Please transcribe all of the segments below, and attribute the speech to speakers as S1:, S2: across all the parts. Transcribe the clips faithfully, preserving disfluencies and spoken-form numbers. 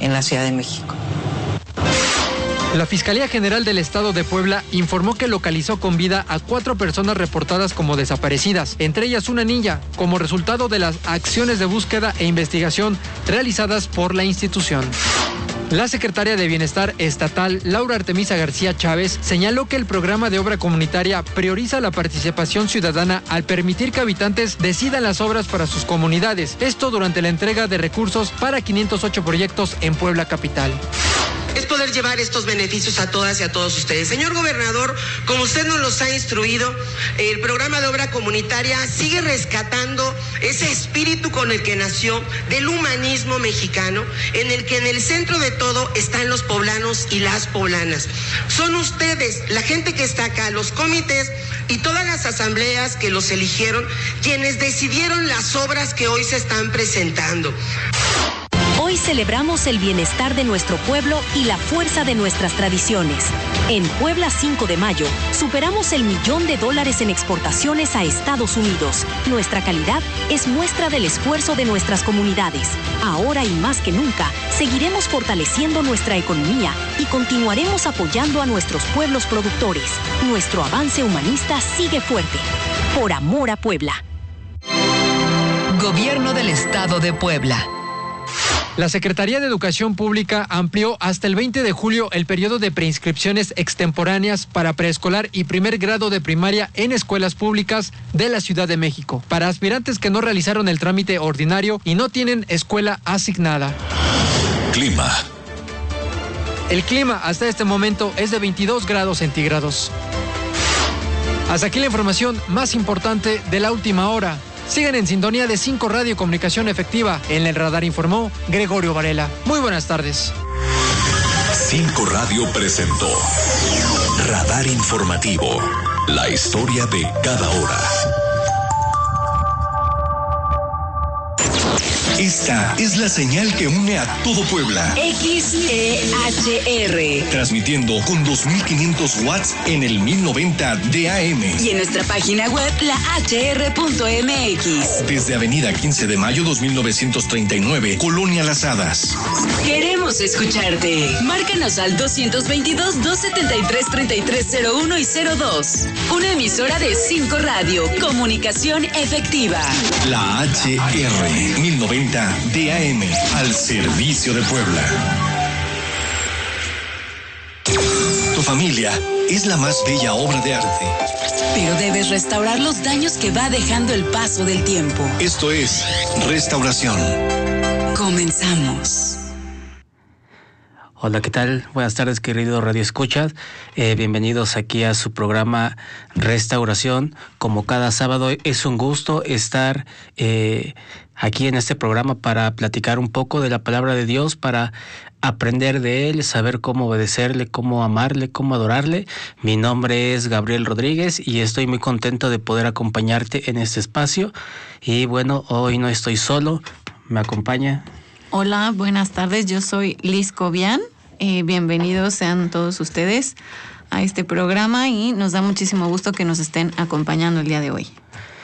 S1: en la Ciudad de México.
S2: La Fiscalía General del Estado de Puebla informó que localizó con vida a cuatro personas reportadas como desaparecidas, entre ellas una niña, como resultado de las acciones de búsqueda e investigación realizadas por la institución. La secretaria de Bienestar Estatal, Laura Artemisa García Chávez, señaló que el programa de obra comunitaria prioriza la participación ciudadana al permitir que habitantes decidan las obras para sus comunidades, esto durante la entrega de recursos para quinientos ocho proyectos en Puebla capital.
S3: Es poder llevar estos beneficios a todas y a todos ustedes. Señor gobernador, como usted nos los ha instruido, el programa de obra comunitaria sigue rescatando ese espíritu con el que nació, del humanismo mexicano, en el que en el centro de todo están los poblanos y las poblanas. Son ustedes, la gente que está acá, los comités y todas las asambleas que los eligieron, quienes decidieron las obras que hoy se están presentando.
S4: Hoy celebramos el bienestar de nuestro pueblo y la fuerza de nuestras tradiciones. En Puebla cinco de mayo, superamos el millón de dólares en exportaciones a Estados Unidos. Nuestra calidad es muestra del esfuerzo de nuestras comunidades. Ahora y más que nunca, seguiremos fortaleciendo nuestra economía y continuaremos apoyando a nuestros pueblos productores. Nuestro avance humanista sigue fuerte. Por amor a Puebla.
S5: Gobierno del Estado de Puebla.
S2: La Secretaría de Educación Pública amplió hasta el veinte de julio el periodo de preinscripciones extemporáneas para preescolar y primer grado de primaria en escuelas públicas de la Ciudad de México, para aspirantes que no realizaron el trámite ordinario y no tienen escuela asignada.
S6: Clima.
S2: El clima hasta este momento es de veintidós grados centígrados. Hasta aquí la información más importante de la última hora. Sigan en sintonía de cinco Radio Comunicación Efectiva. En el radar informó Gregorio Varela. Muy buenas tardes.
S6: cinco Radio presentó Radar Informativo. La historia de cada hora. Esta es la señal que une a todo Puebla.
S5: X E H R.
S6: Transmitiendo con dos mil quinientos watts en el mil noventa de A M.
S5: Y en nuestra página web, la H R punto M X.
S6: Desde Avenida quince de mayo dos mil novecientos treinta y nueve, Colonia Las Hadas.
S5: Queremos escucharte. Márcanos al dos dos dos, dos siete tres, tres tres cero uno y cero dos. Una emisora de cinco Radio. Comunicación efectiva.
S6: La H R mil noventa de A M, al servicio de Puebla. Tu familia es la más bella obra de arte.
S5: Pero debes restaurar los daños que va dejando el paso del tiempo.
S6: Esto es Restauración.
S5: Comenzamos.
S7: Hola, ¿qué tal? Buenas tardes, querido Radio Escuchas. Eh, bienvenidos aquí a su programa Restauración. Como cada sábado, es un gusto estar eh, aquí en este programa para platicar un poco de la palabra de Dios, para aprender de Él, saber cómo obedecerle, cómo amarle, cómo adorarle. Mi nombre es Gabriel Rodríguez y estoy muy contento de poder acompañarte en este espacio. Y bueno, hoy no estoy solo, me acompaña...
S8: Hola, buenas tardes. Yo soy Liz Cobian. Eh, bienvenidos sean todos ustedes a este programa y nos da muchísimo gusto que nos estén acompañando el día de hoy.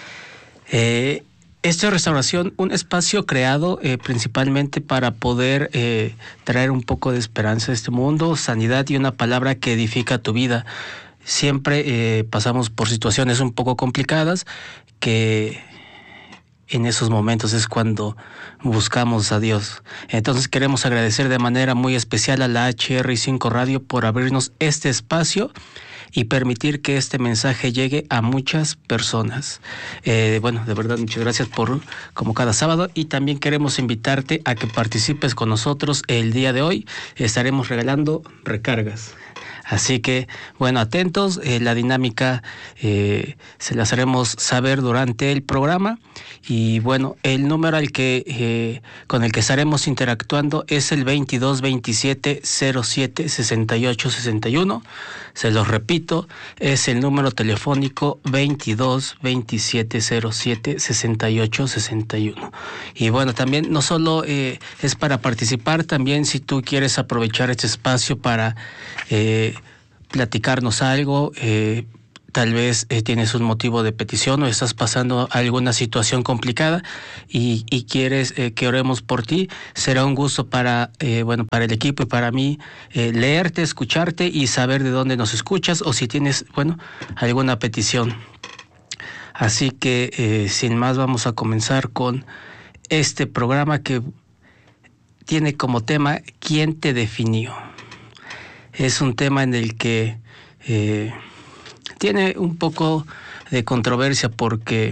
S7: Eh, esto es Restauración, un espacio creado eh, principalmente para poder eh, traer un poco de esperanza a este mundo, sanidad y una palabra que edifica tu vida. Siempre eh, pasamos por situaciones un poco complicadas que... en esos momentos es cuando buscamos a Dios. Entonces queremos agradecer de manera muy especial a la H R cinco Radio por abrirnos este espacio y permitir que este mensaje llegue a muchas personas. Eh, bueno, de verdad, muchas gracias por, como cada sábado, y también queremos invitarte a que participes con nosotros el día de hoy. Estaremos regalando recargas. Así que, bueno, atentos, eh, la dinámica eh, se las haremos saber durante el programa. Y bueno, el número al que eh, con el que estaremos interactuando es el veintidós veintisiete cero siete sesenta y ocho sesenta y uno. Se los repito, es el número telefónico veintidós veintisiete cero siete sesenta y ocho sesenta y uno. Y bueno, también no solo eh, es para participar, también si tú quieres aprovechar este espacio para... Eh, platicarnos algo, eh, tal vez eh, tienes un motivo de petición o estás pasando alguna situación complicada y, y quieres eh, que oremos por ti, será un gusto para, eh, bueno, para el equipo y para mí eh, leerte, escucharte y saber de dónde nos escuchas o si tienes, bueno, alguna petición. Así que, eh, sin más, vamos a comenzar con este programa que tiene como tema ¿Quién te definió? Es un tema en el que eh, tiene un poco de controversia porque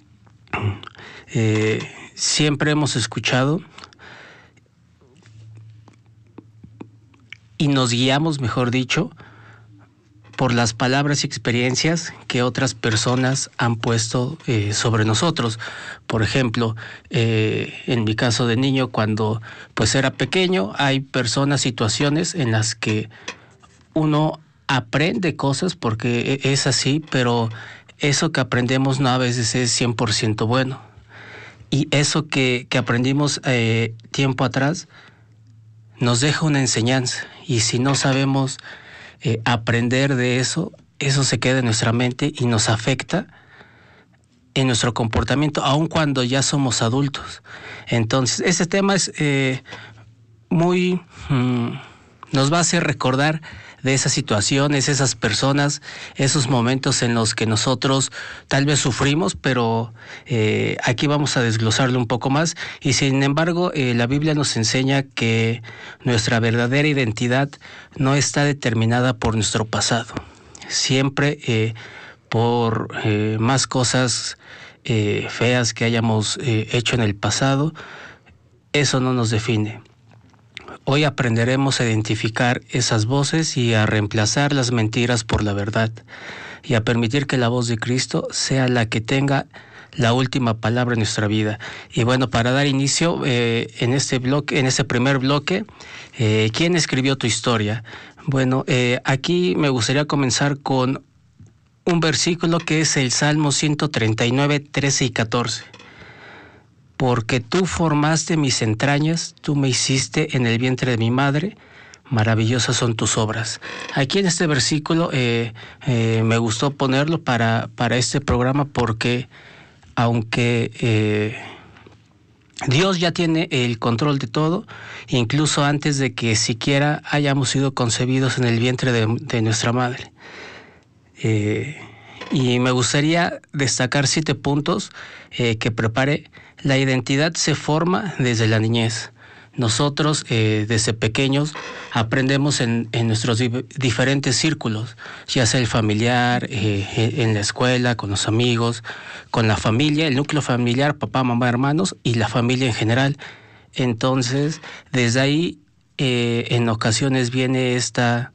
S7: eh, siempre hemos escuchado y nos guiamos, mejor dicho, por las palabras y experiencias que otras personas han puesto eh, sobre nosotros. Por ejemplo, eh, en mi caso de niño, cuando pues era pequeño, hay personas, situaciones en las que uno aprende cosas porque es así, pero eso que aprendemos no a veces es cien por ciento bueno. Y eso que, que aprendimos eh, tiempo atrás nos deja una enseñanza. Y si no sabemos Eh, aprender de eso, eso se queda en nuestra mente y nos afecta en nuestro comportamiento, aun cuando ya somos adultos. Entonces, ese tema es eh, muy... Mm, nos va a hacer recordar de esas situaciones, esas personas, esos momentos en los que nosotros tal vez sufrimos, pero eh, aquí vamos a desglosarlo un poco más. Y sin embargo, eh, la Biblia nos enseña que nuestra verdadera identidad no está determinada por nuestro pasado. Siempre eh, por eh, más cosas eh, feas que hayamos eh, hecho en el pasado, eso no nos define. Hoy aprenderemos a identificar esas voces y a reemplazar las mentiras por la verdad y a permitir que la voz de Cristo sea la que tenga la última palabra en nuestra vida. Y bueno, para dar inicio eh, en este bloque, en este primer bloque, eh, ¿quién escribió tu historia? Bueno, eh, aquí me gustaría comenzar con un versículo que es el Salmo ciento treinta y nueve, trece y catorce. Porque tú formaste mis entrañas, tú me hiciste en el vientre de mi madre, maravillosas son tus obras. Aquí en este versículo eh, eh, me gustó ponerlo para, para este programa porque aunque eh, Dios ya tiene el control de todo, incluso antes de que siquiera hayamos sido concebidos en el vientre de, de nuestra madre. Eh, y me gustaría destacar siete puntos eh, que preparé. La identidad se forma desde la niñez. Nosotros eh, desde pequeños aprendemos en, en nuestros di- diferentes círculos, ya sea el familiar, eh, en la escuela, con los amigos, con la familia, el núcleo familiar, papá, mamá, hermanos y la familia en general. Entonces, desde ahí eh, en ocasiones viene esta,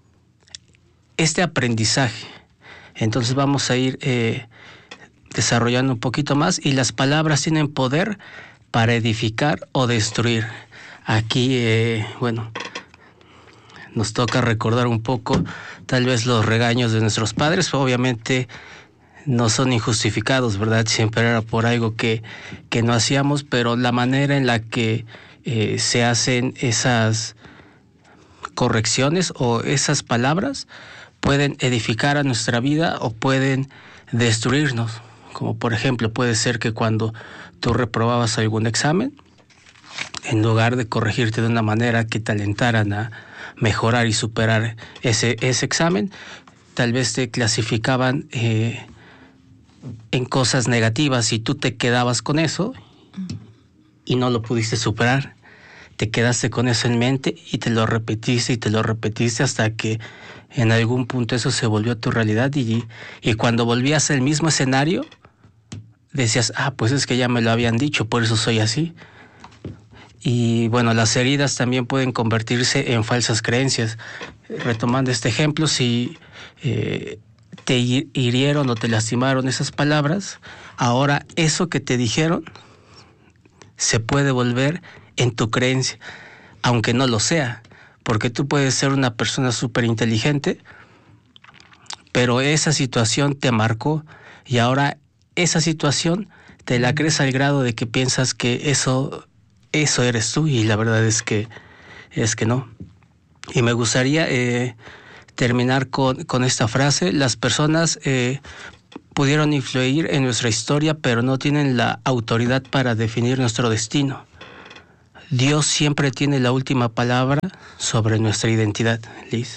S7: este aprendizaje. Entonces vamos a ir eh, desarrollando un poquito más y las palabras tienen poder para edificar o destruir. Aquí, eh, bueno, nos toca recordar un poco tal vez los regaños de nuestros padres. Obviamente no son injustificados, ¿verdad? Siempre era por algo que, que no hacíamos, pero la manera en la que eh, se hacen esas correcciones o esas palabras pueden edificar a nuestra vida o pueden destruirnos. Como por ejemplo puede ser que cuando tú reprobabas algún examen, en lugar de corregirte de una manera que te alentaran a mejorar y superar ese, ese examen, tal vez te clasificaban eh, en cosas negativas y tú te quedabas con eso y no lo pudiste superar. Te quedaste con eso en mente y te lo repetiste y te lo repetiste hasta que en algún punto eso se volvió tu realidad y, y cuando volvías al mismo escenario decías, ah, pues es que ya me lo habían dicho, por eso soy así. Y bueno, las heridas también pueden convertirse en falsas creencias. Retomando este ejemplo, si eh, te hirieron o te lastimaron esas palabras, ahora eso que te dijeron se puede volver en tu creencia, aunque no lo sea, porque tú puedes ser una persona súper inteligente, pero esa situación te marcó y ahora esa situación te la crees al grado de que piensas que eso, eso eres tú y la verdad es que, es que no. Y me gustaría eh, terminar con, con esta frase. Las personas eh, pudieron influir en nuestra historia, pero no tienen la autoridad para definir nuestro destino. Dios siempre tiene la última palabra sobre nuestra identidad, Liz.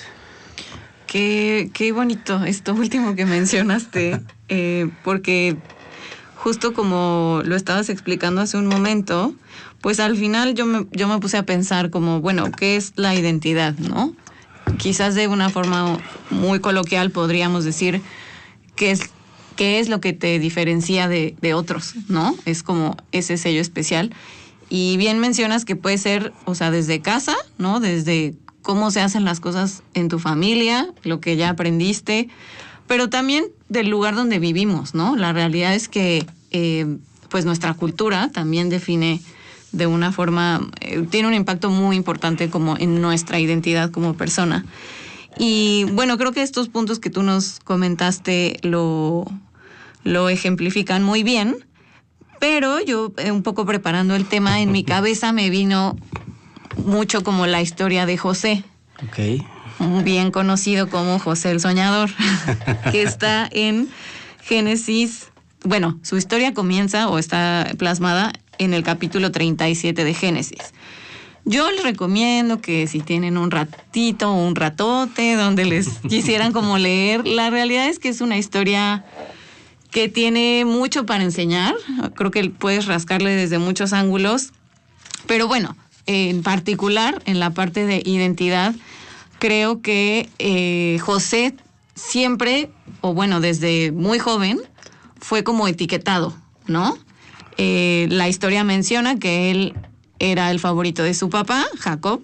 S8: Qué, qué bonito esto último que mencionaste, eh, porque justo como lo estabas explicando hace un momento, pues al final yo me, yo me puse a pensar como, bueno, ¿qué es la identidad, no? Quizás de una forma muy coloquial podríamos decir qué es, qué es lo que te diferencia de, de otros, ¿no? Es como ese sello especial. Y bien mencionas que puede ser, o sea, desde casa, ¿no? Desde cómo se hacen las cosas en tu familia, lo que ya aprendiste, pero también del lugar donde vivimos, ¿no? La realidad es que, eh, pues nuestra cultura también define de una forma, eh, tiene un impacto muy importante como en nuestra identidad como persona. Y bueno, creo que estos puntos que tú nos comentaste lo, lo ejemplifican muy bien. Pero yo, eh, un poco preparando el tema, en mi cabeza me vino mucho como la historia de José.
S7: Okay.
S8: Bien conocido como José el Soñador, que está en Génesis. Bueno, su historia comienza o está plasmada en el capítulo treinta y siete de Génesis. Yo les recomiendo que si tienen un ratito o un ratote donde les quisieran como leer, la realidad es que es una historia que tiene mucho para enseñar. Creo que puedes rascarle desde muchos ángulos. Pero bueno, en particular, en la parte de identidad, creo que eh, José siempre, o bueno, desde muy joven, fue como etiquetado, ¿no? Eh, la historia menciona que él era el favorito de su papá, Jacob,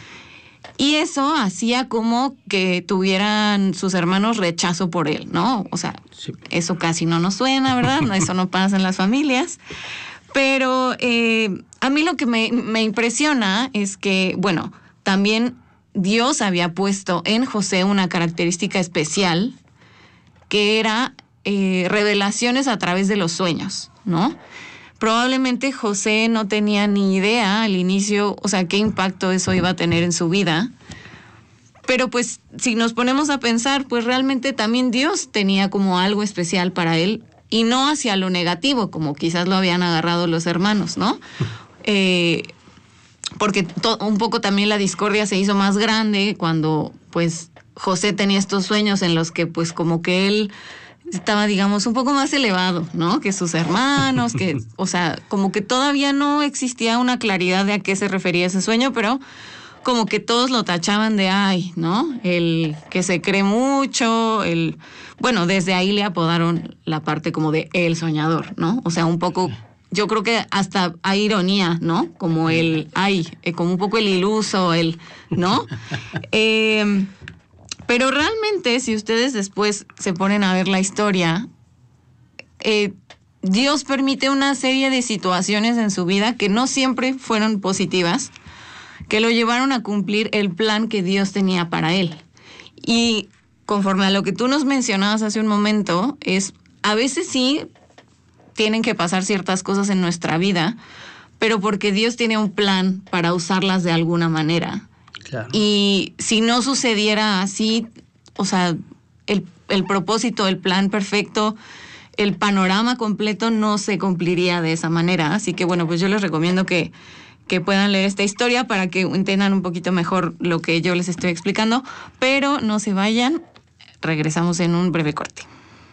S8: y eso hacía como que tuvieran sus hermanos rechazo por él, ¿no? O sea, sí. Eso casi no nos suena, ¿verdad? Eso no pasa en las familias. Pero eh, a mí lo que me, me impresiona es que, bueno, también Dios había puesto en José una característica especial que era eh, revelaciones a través de los sueños, ¿no? Probablemente José no tenía ni idea al inicio, o sea, qué impacto eso iba a tener en su vida. Pero pues, si nos ponemos a pensar, pues realmente también Dios tenía como algo especial para él, y no hacia lo negativo, como quizás lo habían agarrado los hermanos, ¿no? Eh, porque to- un poco también la discordia se hizo más grande cuando, pues, José tenía estos sueños en los que, pues, como que él estaba, digamos, un poco más elevado, ¿no? Que sus hermanos, que, o sea, como que todavía no existía una claridad de a qué se refería ese sueño, pero como que todos lo tachaban de, ay, ¿no? El que se cree mucho, el... Bueno, desde ahí le apodaron la parte como de el soñador, ¿no? O sea, un poco, yo creo que hasta hay ironía, ¿no? Como el, ay, eh, como un poco el iluso, el, ¿no? eh... Pero realmente, si ustedes después se ponen a ver la historia, eh, Dios permite una serie de situaciones en su vida que no siempre fueron positivas, que lo llevaron a cumplir el plan que Dios tenía para él. Y conforme a lo que tú nos mencionabas hace un momento, es a veces sí tienen que pasar ciertas cosas en nuestra vida, pero porque Dios tiene un plan para usarlas de alguna manera. Claro. Y si no sucediera así, o sea, el, el propósito, el plan perfecto, el panorama completo no se cumpliría de esa manera. Así que bueno, pues yo les recomiendo que, que puedan leer esta historia para que entiendan un poquito mejor lo que yo les estoy explicando. Pero no se vayan, regresamos en un breve corte.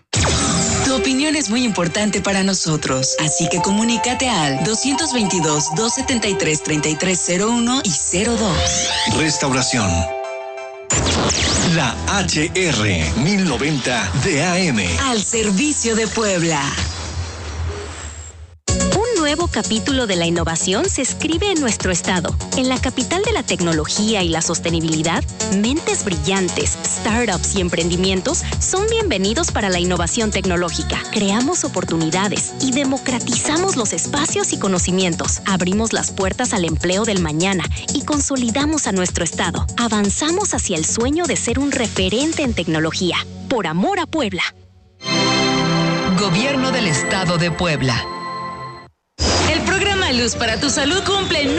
S5: Tu opinión es muy importante para nosotros, así que comunícate al dos veintidós, dos setenta y tres, treinta y tres cero uno y cero dos.
S6: Restauración. La H R mil noventa D A M.
S5: Al servicio de Puebla.
S4: Un nuevo capítulo de la innovación se escribe en nuestro estado. En la capital de la tecnología y la sostenibilidad, mentes brillantes, startups y emprendimientos son bienvenidos para la innovación tecnológica. Creamos oportunidades y democratizamos los espacios y conocimientos. Abrimos las puertas al empleo del mañana y consolidamos a nuestro estado. Avanzamos hacia el sueño de ser un referente en tecnología. Por amor a Puebla.
S5: Gobierno del Estado de Puebla. El programa Luz para tu Salud cumple nueve años.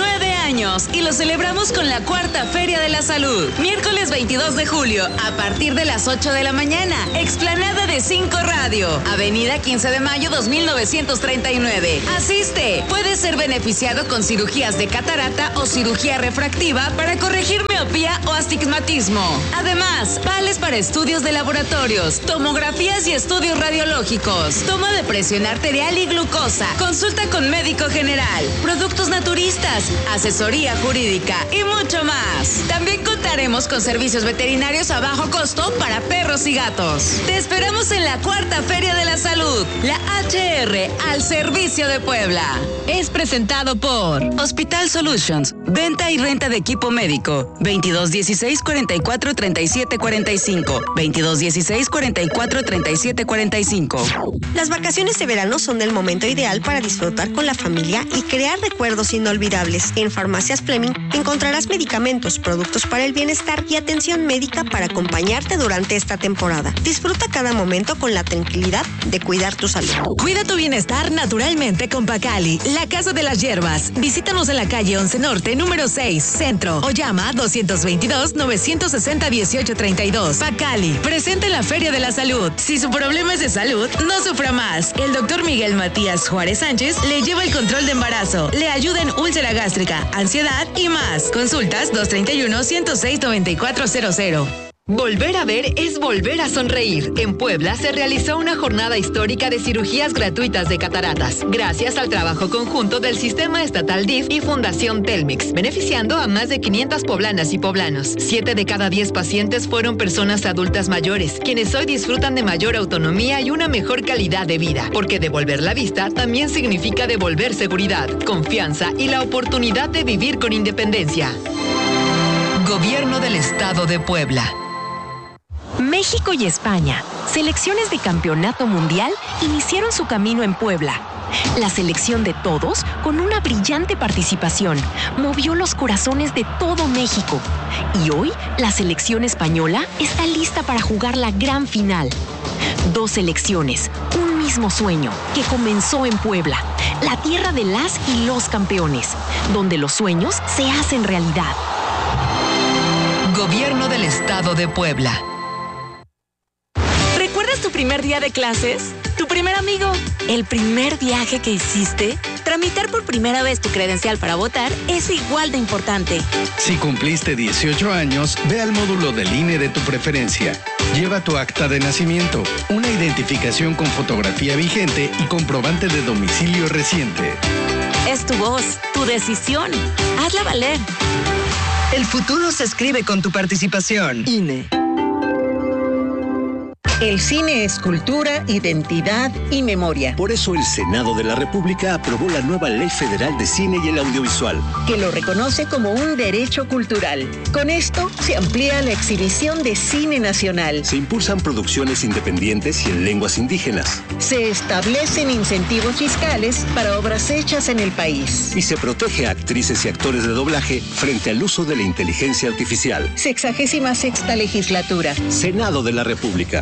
S5: años y lo celebramos con la cuarta Feria de la Salud. Miércoles veintidós de julio, a partir de las ocho de la mañana, explanada de cinco Radio, Avenida quince de mayo dos mil novecientos treinta y nueve. Asiste, puedes ser beneficiado con cirugías de catarata o cirugía refractiva para corregir miopía o astigmatismo. Además, vales para estudios de laboratorios, tomografías y estudios radiológicos, toma de presión arterial y glucosa, consulta con médico general, productos naturistas, asesoría jurídica y mucho más. También contaremos con servicios veterinarios a bajo costo para perros y gatos. Te esperamos en la cuarta Feria de la Salud, la H R al servicio de Puebla. Es presentado por Hospital Solutions, venta y renta de equipo médico, veintidós dieciséis cuarenta y cuatro treinta y siete cuarenta y cinco, veintidós dieciséis cuarenta y cuatro treinta y siete cuarenta y cinco.
S1: Las vacaciones de verano son el momento ideal para disfrutar con la familia y crear recuerdos inolvidables. En Farmacias Fleming encontrarás medicamentos, productos para el bienestar y atención médica para acompañarte durante esta temporada. Disfruta cada momento con la tranquilidad de cuidar tu salud.
S5: Cuida tu bienestar naturalmente con Pacali, la casa de las hierbas. Visítanos en la calle once Norte, número seis, Centro, o llama doscientos veintidós, novecientos sesenta, dieciocho treinta y dos. Pacali, presente en la Feria de la Salud. Si su problema es de salud, no sufra más. El doctor Miguel Matías Juárez Sánchez le lleva el control de embarazo, le ayuda en úlcera gástrica, ansiedad y más. Consultas dos treinta y uno, ciento seis, noventa y cuatro cero cero.
S9: Volver a ver es volver a sonreír. En Puebla se realizó una jornada histórica de cirugías gratuitas de cataratas, gracias al trabajo conjunto del Sistema Estatal D I F y Fundación Telmex, beneficiando a más de quinientas poblanas y poblanos. Siete de cada diez pacientes fueron personas adultas mayores, quienes hoy disfrutan de mayor autonomía y una mejor calidad de vida, porque devolver la vista también significa devolver seguridad, confianza y la oportunidad de vivir con independencia. Gobierno del Estado de Puebla.
S4: México y España, selecciones de campeonato mundial, iniciaron su camino en Puebla. La selección de todos, con una brillante participación, movió los corazones de todo México. Y hoy, la selección española está lista para jugar la gran final. Dos selecciones, un mismo sueño, que comenzó en Puebla, la tierra de las y los campeones, donde los sueños se hacen realidad.
S9: Gobierno del Estado de Puebla.
S4: ¿Recuerdas tu primer día de clases? ¿Tu primer amigo? ¿El primer viaje que hiciste? Tramitar por primera vez tu credencial para votar es igual de importante.
S10: Si cumpliste dieciocho años, ve al módulo del I N E de tu preferencia. Lleva tu acta de nacimiento, una identificación con fotografía vigente y comprobante de domicilio reciente.
S4: Es tu voz, tu decisión. Hazla valer.
S11: El futuro se escribe con tu participación. I N E.
S12: El cine es cultura, identidad y memoria.
S13: Por eso el Senado de la República aprobó la nueva Ley Federal de Cine y el Audiovisual,
S12: que lo reconoce como un derecho cultural. Con esto se amplía la exhibición de cine nacional.
S13: Se impulsan producciones independientes y en lenguas indígenas.
S12: Se establecen incentivos fiscales para obras hechas en el país.
S13: Y se protege a actrices y actores de doblaje frente al uso de la inteligencia artificial.
S12: Sexagésima sexta legislatura.
S13: Senado de la República.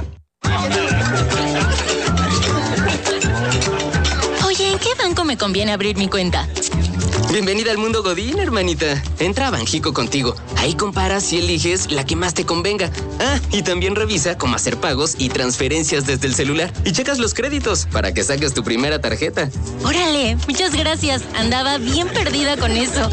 S14: Oye, ¿en qué banco me conviene abrir mi cuenta?
S15: Bienvenida al mundo Godín, hermanita. Entra a Banjico contigo. Ahí comparas y eliges la que más te convenga. Ah, y también revisa cómo hacer pagos y transferencias desde el celular. Y checas los créditos para que saques tu primera tarjeta.
S14: Órale, muchas gracias. Andaba bien perdida con eso.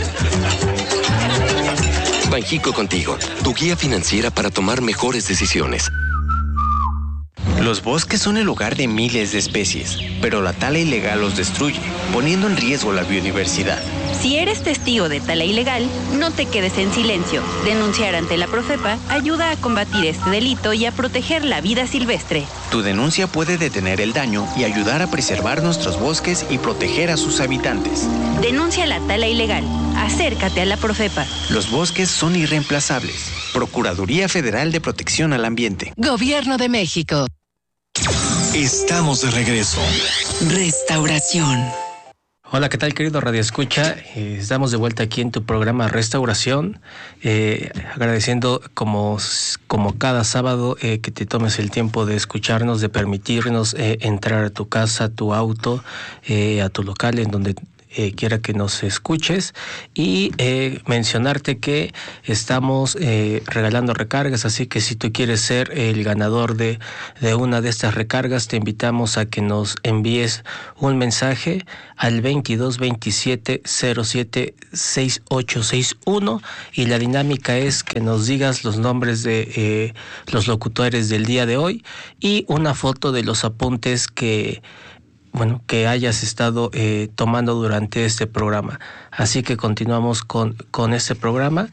S16: Banjico contigo, tu guía financiera para tomar mejores decisiones.
S17: Los bosques son el hogar de miles de especies, pero la tala ilegal los destruye, poniendo en riesgo la biodiversidad.
S18: Si eres testigo de tala ilegal, no te quedes en silencio. Denunciar ante la Profepa ayuda a combatir este delito y a proteger la vida silvestre.
S17: Tu denuncia puede detener el daño y ayudar a preservar nuestros bosques y proteger a sus habitantes.
S18: Denuncia la tala ilegal. Acércate a la Profepa.
S17: Los bosques son irreemplazables. Procuraduría Federal de Protección al Ambiente.
S5: Gobierno de México.
S6: Estamos de regreso.
S5: Restauración.
S7: Hola, ¿qué tal, querido Radio Escucha? Eh, estamos de vuelta aquí en tu programa Restauración, eh, agradeciendo como, como cada sábado eh, que te tomes el tiempo de escucharnos, de permitirnos eh, entrar a tu casa, a tu auto, eh, a tu local, en donde eh, quiera que nos escuches, y eh, mencionarte que estamos eh, regalando recargas, así que si tú quieres ser el ganador de, de una de estas recargas, te invitamos a que nos envíes un mensaje al veintidós veintisiete cero siete sesenta y ocho sesenta y uno, y la dinámica es que nos digas los nombres de eh, los locutores del día de hoy y una foto de los apuntes que bueno que hayas estado eh, tomando durante este programa. Así que continuamos con, con este programa.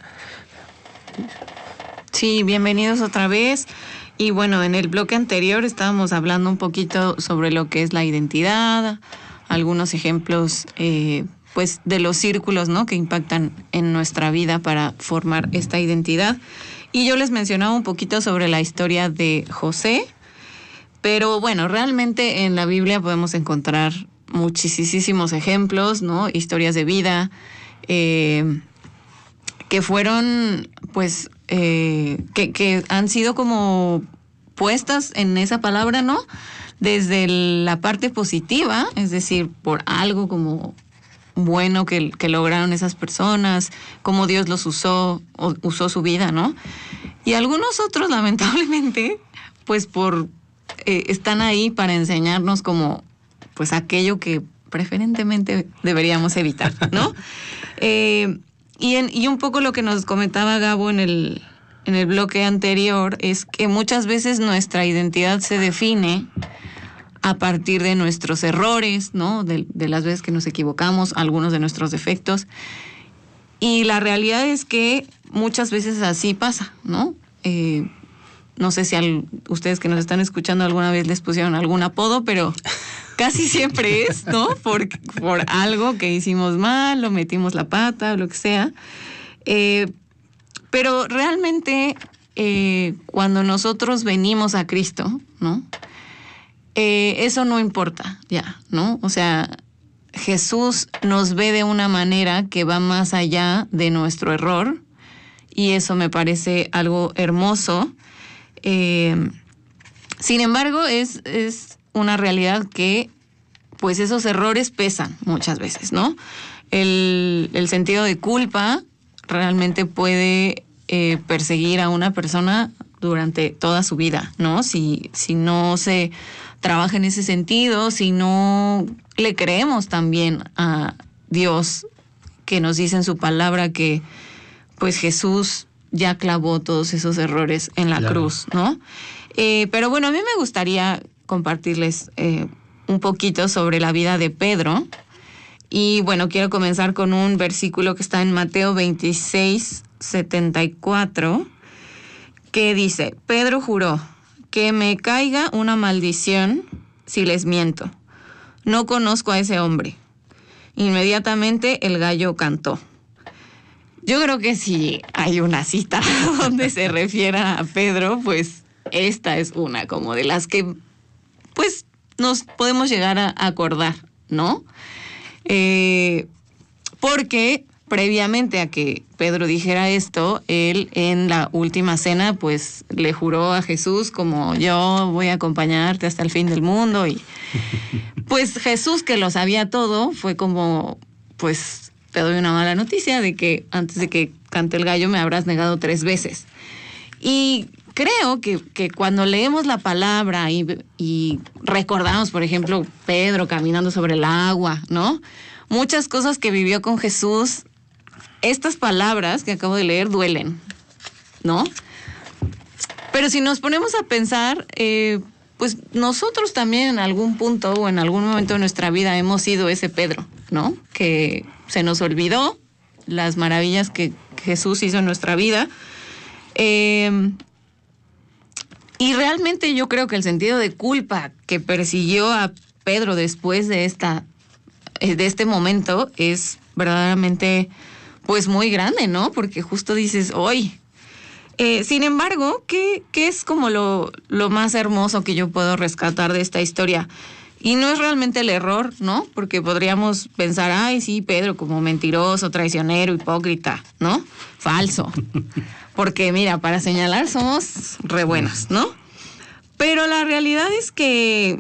S8: Sí, bienvenidos otra vez. Y bueno, en el bloque anterior estábamos hablando un poquito sobre lo que es la identidad, algunos ejemplos eh, pues de los círculos, ¿no?, que impactan en nuestra vida para formar esta identidad. Y yo les mencionaba un poquito sobre la historia de José, pero bueno, realmente en la Biblia podemos encontrar muchísimos ejemplos, ¿no?, historias de vida eh, que fueron pues eh, que, que han sido como puestas en esa palabra, ¿no?, desde la parte positiva, es decir, por algo como bueno que, que lograron esas personas, cómo Dios los usó, o, usó su vida, ¿no? Y algunos otros, lamentablemente, pues por eh, están ahí para enseñarnos como pues aquello que preferentemente deberíamos evitar, ¿no? eh, y, en, y un poco lo que nos comentaba Gabo en el, en el bloque anterior es que muchas veces nuestra identidad se define a partir de nuestros errores, ¿no?, de, de las veces que nos equivocamos, algunos de nuestros defectos. Y la realidad es que muchas veces así pasa, ¿no? Eh, no sé si al, ustedes que nos están escuchando alguna vez les pusieron algún apodo, pero casi siempre es, ¿no?, por, por algo que hicimos mal, o metimos la pata, o lo que sea. Eh, pero realmente eh, cuando nosotros venimos a Cristo, ¿no?, Eh, eso no importa ya, ¿no? O sea, Jesús nos ve de una manera que va más allá de nuestro error, y eso me parece algo hermoso. Eh, sin embargo, es, es una realidad que pues esos errores pesan muchas veces, ¿no? El, el sentido de culpa realmente puede eh, perseguir a una persona durante toda su vida, ¿no? Si, si no se trabaja en ese sentido, si no le creemos también a Dios, que nos dice en su palabra que pues Jesús ya clavó todos esos errores en la claro. cruz, ¿no? Eh, pero bueno, a mí me gustaría compartirles eh, un poquito sobre la vida de Pedro. Y bueno, quiero comenzar con un versículo que está en Mateo veintiséis, setenta y cuatro, que dice: Pedro juró: que me caiga una maldición si les miento. No conozco a ese hombre. Inmediatamente el gallo cantó. Yo creo que si hay una cita donde se refiera a Pedro, pues esta es una como de las que pues nos podemos llegar a acordar, ¿no? Eh, porque previamente a que Pedro dijera esto, él en la última cena pues le juró a Jesús como: yo voy a acompañarte hasta el fin del mundo. Y pues Jesús, que lo sabía todo, fue como: pues te doy una mala noticia de que antes de que cante el gallo me habrás negado tres veces. Y creo que, que cuando leemos la palabra y, y recordamos, por ejemplo, Pedro caminando sobre el agua, ¿no?, muchas cosas que vivió con Jesús, estas palabras que acabo de leer duelen, ¿no? Pero si nos ponemos a pensar, eh, pues nosotros también en algún punto o en algún momento de nuestra vida hemos sido ese Pedro, ¿no? Que se nos olvidó las maravillas que Jesús hizo en nuestra vida. Eh, y realmente yo creo que el sentido de culpa que persiguió a Pedro después de esta, de este momento es verdaderamente pues muy grande, ¿no? Porque justo dices, hoy. Eh, sin embargo, ¿qué, qué es como lo, lo más hermoso que yo puedo rescatar de esta historia? Y no es realmente el error, ¿no? Porque podríamos pensar, ay, sí, Pedro como mentiroso, traicionero, hipócrita, ¿no? Falso. Porque mira, para señalar somos re buenos, ¿no? Pero la realidad es que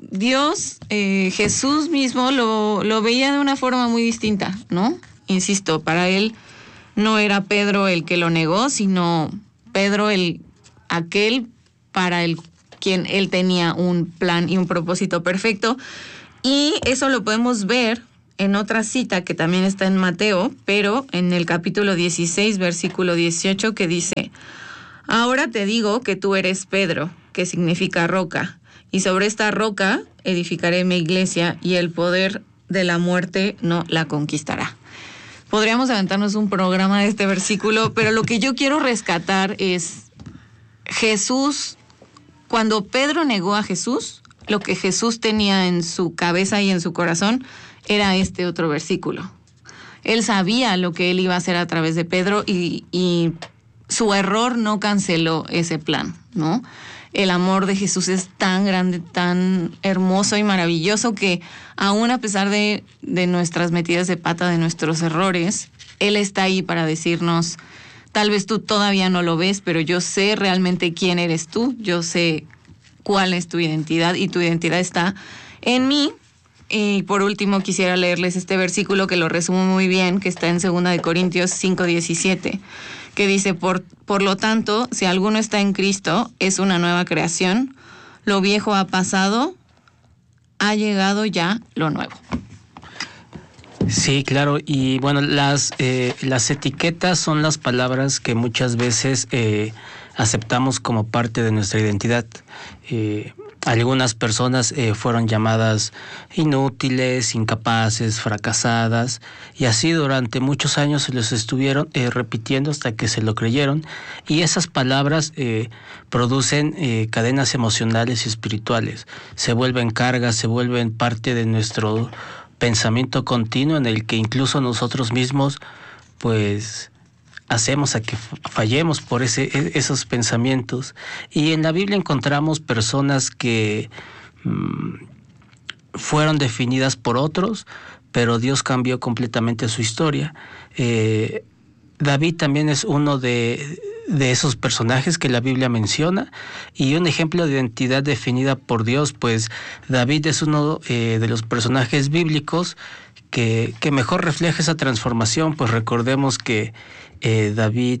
S8: Dios, eh, Jesús mismo lo, lo veía de una forma muy distinta, ¿no? Insisto, para él no era Pedro el que lo negó, sino Pedro el aquel para el quien él tenía un plan y un propósito perfecto. Y eso lo podemos ver en otra cita que también está en Mateo, pero en el capítulo dieciséis, versículo dieciocho, que dice: ahora te digo que tú eres Pedro, que significa roca, y sobre esta roca edificaré mi iglesia, y el poder de la muerte no la conquistará. Podríamos aventarnos un programa de este versículo, pero lo que yo quiero rescatar es Jesús. Cuando Pedro negó a Jesús, lo que Jesús tenía en su cabeza y en su corazón era este otro versículo. Él sabía lo que él iba a hacer a través de Pedro y, y su error no canceló ese plan, ¿no? El amor de Jesús es tan grande, tan hermoso y maravilloso que aún a pesar de, de nuestras metidas de pata, de nuestros errores, Él está ahí para decirnos: tal vez tú todavía no lo ves, pero yo sé realmente quién eres tú, yo sé cuál es tu identidad y tu identidad está en mí. Y por último quisiera leerles este versículo que lo resumo muy bien, que está en segunda de Corintios cinco diecisiete, que dice: por, por lo tanto, si alguno está en Cristo, es una nueva creación, lo viejo ha pasado, ha llegado ya lo nuevo.
S7: Sí, claro, y bueno, las, eh, las etiquetas son las palabras que muchas veces eh, aceptamos como parte de nuestra identidad. Eh, Algunas personas eh, fueron llamadas inútiles, incapaces, fracasadas, y así durante muchos años se los estuvieron eh, repitiendo hasta que se lo creyeron, y esas palabras eh, producen eh, cadenas emocionales y espirituales, se vuelven cargas, se vuelven parte de nuestro pensamiento continuo en el que incluso nosotros mismos pues hacemos a que fallemos por ese, esos pensamientos. Y en la Biblia encontramos personas que mmm, fueron definidas por otros, pero Dios cambió completamente su historia. Eh, David también es uno de, de esos personajes que la Biblia menciona, y un ejemplo de identidad definida por Dios, pues David es uno eh, de los personajes bíblicos que, que mejor refleja esa transformación. Pues recordemos que eh, David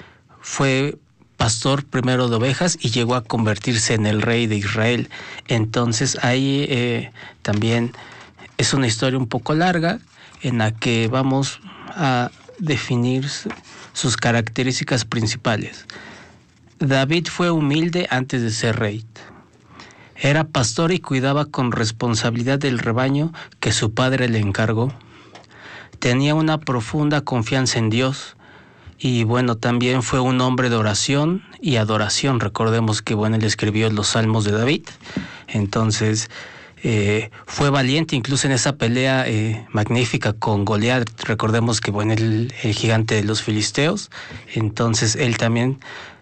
S7: fue pastor primero de ovejas y llegó a convertirse en el rey de Israel. Entonces ahí eh, también es una historia un poco larga en la que vamos a definir sus características principales. David fue humilde antes de ser rey. Era pastor y cuidaba con responsabilidad del rebaño que su padre le encargó. Tenía una profunda confianza en Dios. Y bueno, también fue un hombre de oración y adoración. Recordemos que bueno, él escribió los Salmos de David. Entonces, eh, fue valiente incluso en esa pelea eh, magnífica con Goliat. Recordemos que bueno, el, el gigante de los filisteos. Entonces, él también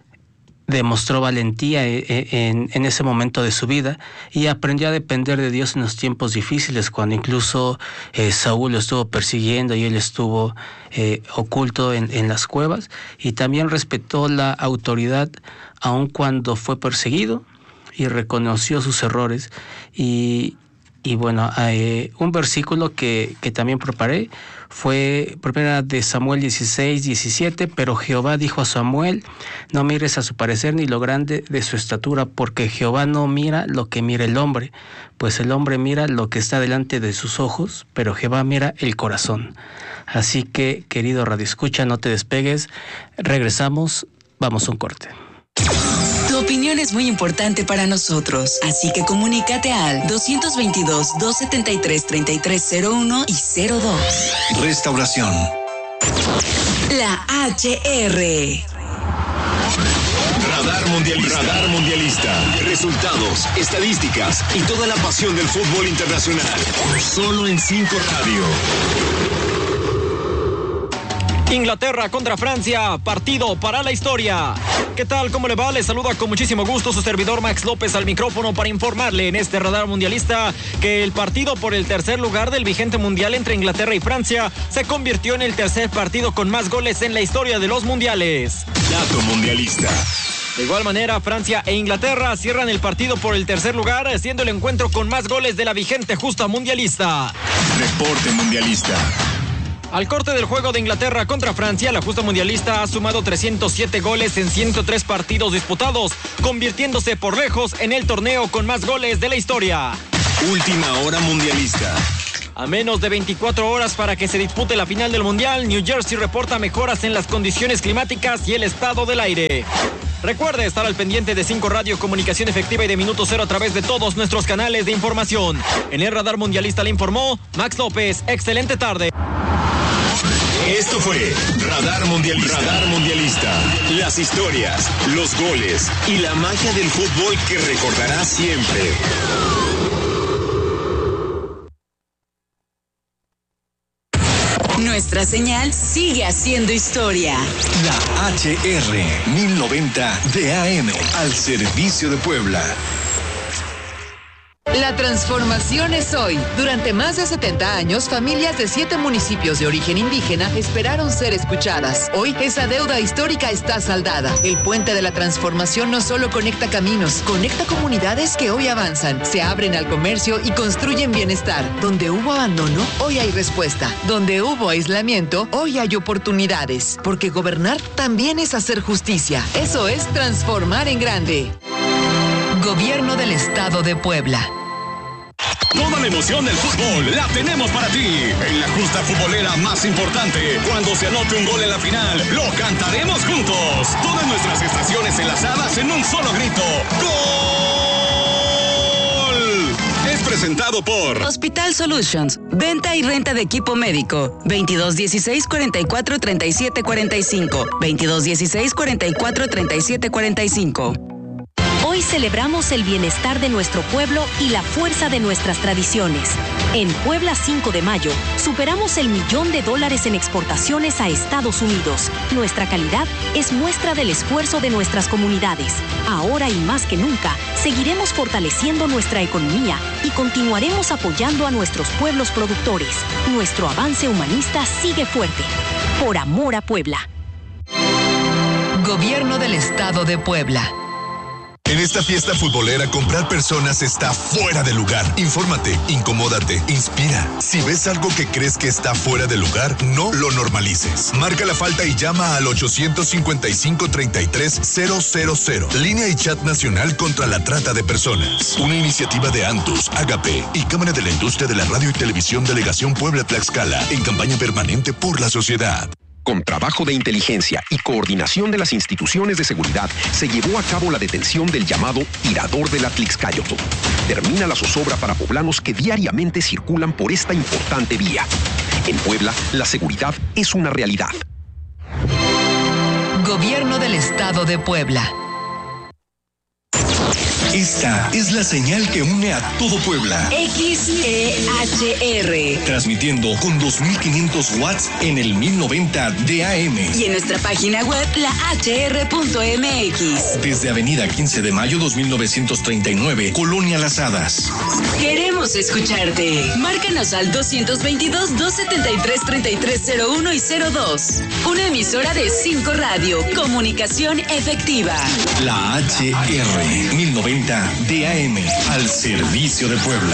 S7: demostró valentía en, en ese momento de su vida y aprendió a depender de Dios en los tiempos difíciles, cuando incluso eh, Saúl lo estuvo persiguiendo y él estuvo eh, oculto en, en las cuevas, y también respetó la autoridad aun cuando fue perseguido y reconoció sus errores. Y, y bueno, eh, un versículo que, que también preparé fue primera de Samuel dieciséis, diecisiete, pero Jehová dijo a Samuel: no mires a su parecer ni lo grande de su estatura, porque Jehová no mira lo que mira el hombre, pues el hombre mira lo que está delante de sus ojos, pero Jehová mira el corazón. Así que, querido radioescucha, no te despegues, regresamos, vamos a un corte.
S5: Tu opinión es muy importante para nosotros, así que comunícate al dos veintidós, dos setenta y tres, treinta y tres cero uno y cero dos.
S6: Restauración.
S5: La H R.
S6: Radar Mundialista. Radar Mundialista. Resultados, estadísticas y toda la pasión del fútbol internacional. Solo en cinco Radio.
S19: Inglaterra contra Francia, partido para la historia. ¿Qué tal? ¿Cómo le va? Les saluda con muchísimo gusto su servidor Max López al micrófono para informarle en este Radar Mundialista que el partido por el tercer lugar del vigente mundial entre Inglaterra y Francia se convirtió en el tercer partido con más goles en la historia de los mundiales.
S6: Dato Mundialista.
S19: De igual manera, Francia e Inglaterra cierran el partido por el tercer lugar, siendo el encuentro con más goles de la vigente justa mundialista.
S6: Reporte mundialista.
S19: Al corte del juego de Inglaterra contra Francia, la justa mundialista ha sumado trescientos siete goles en ciento tres partidos disputados, convirtiéndose por lejos en el torneo con más goles de la historia.
S6: Última hora mundialista.
S19: A menos de veinticuatro horas para que se dispute la final del Mundial, New Jersey reporta mejoras en las condiciones climáticas y el estado del aire. Recuerde estar al pendiente de cinco Radio, comunicación efectiva y de Minuto Cero a través de todos nuestros canales de información. En el Radar Mundialista le informó Max López. Excelente tarde.
S6: Esto fue Radar Mundialista. Radar Mundialista. Las historias, los goles y la magia del fútbol que recordarás siempre.
S5: Nuestra señal sigue haciendo historia.
S6: La H R mil noventa D A M al servicio de Puebla.
S9: La transformación es hoy. Durante más de setenta años, familias de siete municipios de origen indígena esperaron ser escuchadas. Hoy, esa deuda histórica está saldada. El puente de la transformación no solo conecta caminos, conecta comunidades que hoy avanzan, se abren al comercio y construyen bienestar. Donde hubo abandono, hoy hay respuesta. Donde hubo aislamiento, hoy hay oportunidades. Porque gobernar también es hacer justicia. Eso es transformar en grande. Gobierno del Estado de Puebla.
S6: Toda la emoción del fútbol la tenemos para ti. En la justa futbolera más importante, cuando se anote un gol en la final, lo cantaremos juntos. Todas nuestras estaciones enlazadas en un solo grito. ¡Gol! Es presentado por
S5: Hospital Solutions, venta y renta de equipo médico. veintidós dieciséis cuarenta y cuatro treinta y siete cuarenta y cinco. veintidós dieciséis cuarenta y cuatro treinta y siete cuarenta y cinco.
S4: Hoy celebramos el bienestar de nuestro pueblo y la fuerza de nuestras tradiciones. En Puebla cinco de mayo, superamos el millón de dólares en exportaciones a Estados Unidos. Nuestra calidad es muestra del esfuerzo de nuestras comunidades. Ahora y más que nunca, seguiremos fortaleciendo nuestra economía y continuaremos apoyando a nuestros pueblos productores. Nuestro avance humanista sigue fuerte. Por amor a Puebla.
S9: Gobierno del Estado de Puebla.
S6: En esta fiesta futbolera, comprar personas está fuera de lugar. Infórmate, incomódate, inspira. Si ves algo que crees que está fuera de lugar, no lo normalices. Marca la falta y llama al ochocientos cincuenta y cinco treinta y tres cero cero cero. Línea y chat nacional contra la trata de personas. Una iniciativa de Antus, Agape y Cámara de la Industria de la Radio y Televisión Delegación Puebla Tlaxcala en campaña permanente por la sociedad.
S20: Con trabajo de inteligencia y coordinación de las instituciones de seguridad, se llevó a cabo la detención del llamado tirador de la Tlixcayotl. Termina la zozobra para poblanos que diariamente circulan por esta importante vía. En Puebla, la seguridad es una realidad.
S9: Gobierno del Estado de Puebla.
S6: Esta es la señal que une a todo Puebla.
S5: X E H R.
S6: Transmitiendo con dos mil quinientos watts en el mil noventa D A M.
S5: Y en nuestra página web, la H R punto M X.
S6: Desde Avenida quince de mayo dos mil novecientos treinta y nueve, Colonia Las Hadas.
S5: Queremos escucharte. Márcanos al doscientos veintidós, doscientos setenta y tres, treinta y tres cero uno y cero dos. Una emisora de cinco Radio. Comunicación efectiva.
S6: La H R mil noventa D A M al servicio de Puebla.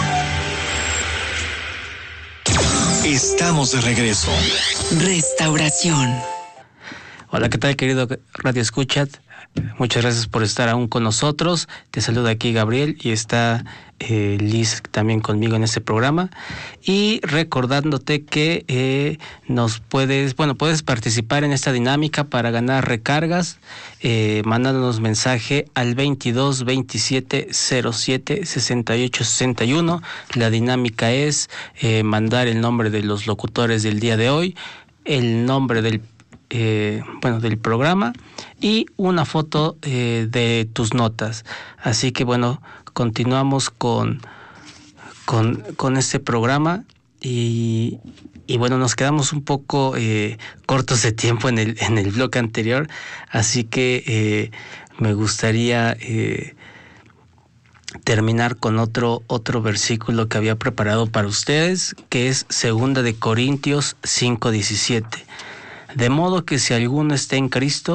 S6: Estamos de regreso.
S5: Restauración.
S7: Hola, ¿qué tal, querido Radio Escuchat? Muchas gracias por estar aún con nosotros. Te saluda aquí Gabriel y está eh, Liz también conmigo en este programa. Y recordándote que eh, nos puedes, bueno, puedes participar en esta dinámica para ganar recargas, eh, mandándonos mensaje al veintidós veintisiete cero siete sesenta y ocho sesenta y uno. La dinámica es eh, mandar el nombre de los locutores del día de hoy, el nombre del Eh, bueno, del programa y una foto eh, de tus notas. Así que bueno, continuamos con con, con este programa y, y bueno, nos quedamos un poco eh, cortos de tiempo en el en el bloque anterior, así que eh, me gustaría eh, terminar con otro otro versículo que había preparado para ustedes, que es Segunda de Corintios cinco diecisiete. De modo que si alguno está en Cristo,